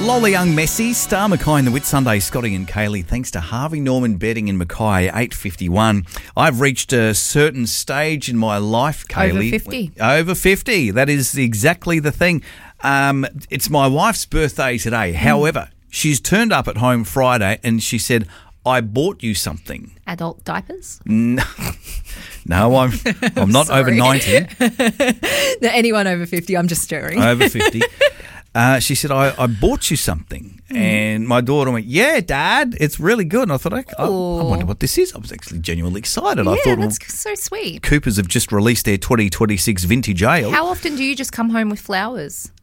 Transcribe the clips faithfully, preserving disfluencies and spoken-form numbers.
Lola Young, Messi, Star Mackay in the Whit Sunday, Scotty and Kaylee. Thanks to Harvey Norman Betting in Mackay, eight fifty-one. I've reached a certain stage in my life, Kaylee. Over fifty. Over fifty. That is exactly the thing. Um, it's my wife's birthday today. Mm. However, she's turned up at home Friday and she said, I bought you something. Adult diapers? No, no I'm I'm not over ninety. No, anyone over fifty, I'm just stirring. Over fifty. Uh, she said, I, I bought you something. Mm. And my daughter went, yeah, Dad, it's really good. And I thought, I, I, I wonder what this is. I was actually genuinely excited. Yeah, I thought, that's well, so sweet. Coopers have just released their twenty twenty-six vintage ale. How often do you just come home with flowers?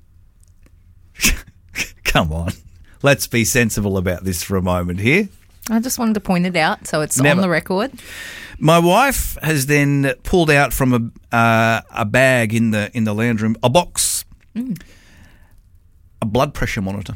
Come on. Let's be sensible about this for a moment here. I just wanted to point it out so it's Never. on the record. My wife has then pulled out from a uh, a bag in the in the lounge room, a box, mm. a blood pressure monitor.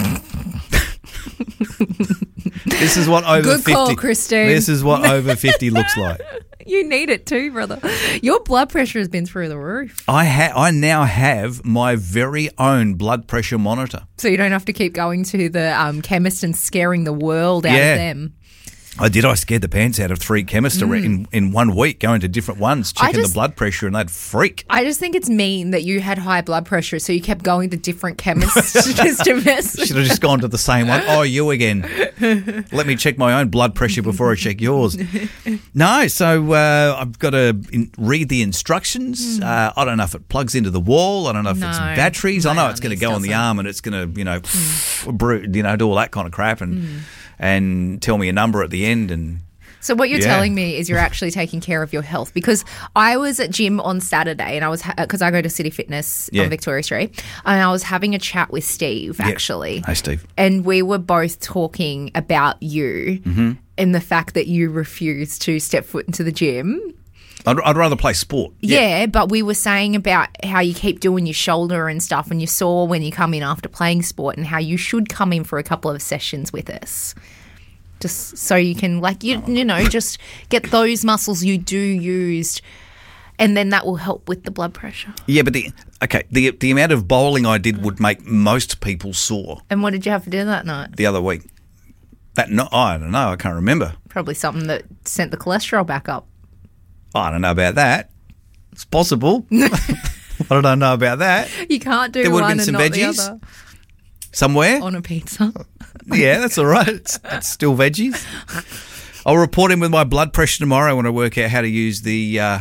This is what over Good fifty. call, Christine. This is what over fifty looks like. You need it too, brother. Your blood pressure has been through the roof. I ha- I now have my very own blood pressure monitor. So you don't have to keep going to the um, chemist and scaring the world out Yeah. of them. I did. I scared the pants out of three chemists mm. in, in one week, going to different ones, checking just, the blood pressure, and they'd freak. I just think it's mean that you had high blood pressure, so you kept going to different chemists just to mess. Should have just gone to the same one. Oh, you again. Let me check my own blood pressure before I check yours. No, so uh, I've got to in, read the instructions. Mm. Uh, I don't know if it plugs into the wall. I don't know if no, it's batteries. I know it's going to go doesn't. on the arm and it's going to, you know, mm. you know, do all that kind of crap and mm. and tell me a number at the end. And so what you're yeah. telling me is you're actually taking care of your health, because I was at gym on Saturday and I was because ha- I go to City Fitness yeah. on Victoria Street, and I was having a chat with Steve yeah. actually. Hey, Steve. And we were both talking about you mm-hmm. and the fact that you refuse to step foot into the gym. I'd, I'd rather play sport. Yeah. yeah, but we were saying about how you keep doing your shoulder and stuff, and you saw when you come in after playing sport, and how you should come in for a couple of sessions with us. Just so you can, like, you you know, just get those muscles you do used, and then that will help with the blood pressure. Yeah, but the okay, the the amount of bowling I did would make most people sore. And what did you have for dinner that night? The other week. That no, I don't know. I can't remember. Probably something that sent the cholesterol back up. I don't know about that. It's possible. I don't know about that. You can't do there would one have been and some not veggies the other. Somewhere on a pizza. Yeah, that's all right. It's, it's still veggies. I'll report in with my blood pressure tomorrow when I work out how to use the uh,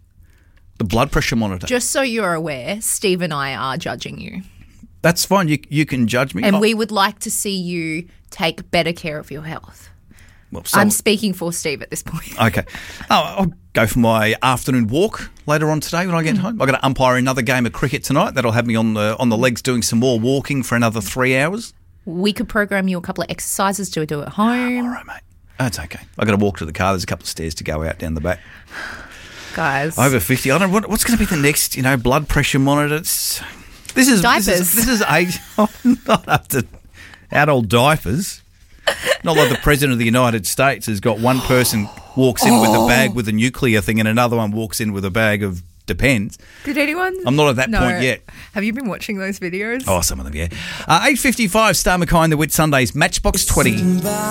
the blood pressure monitor. Just so you're aware, Steve and I are judging you. That's fine. You you can judge me. And oh. we would like to see you take better care of your health. Well, so, I'm speaking for Steve at this point. Okay. Oh, I'll go for my afternoon walk later on today when I get mm. home. I've got to umpire another game of cricket tonight. That'll have me on the on the legs doing some more walking for another three hours. We could program you a couple of exercises to do at home. All right, mate. That's okay. I've got to walk to the car. There's a couple of stairs to go out down the back. Guys. Over fifty. I don't know what, what's going to be the next, you know, blood pressure monitor. It's, this is diapers. This is, this is age. Oh, not up to adult diapers. Not like the President of the United States has got one person walks in oh. with a bag with a nuclear thing and another one walks in with a bag of Depends. Did anyone? I'm not at that no. point yet. Have you been watching those videos? Oh, some of them, yeah. Uh, eight fifty-five, Star Mackay in the Whit Sundays, Matchbox twenty.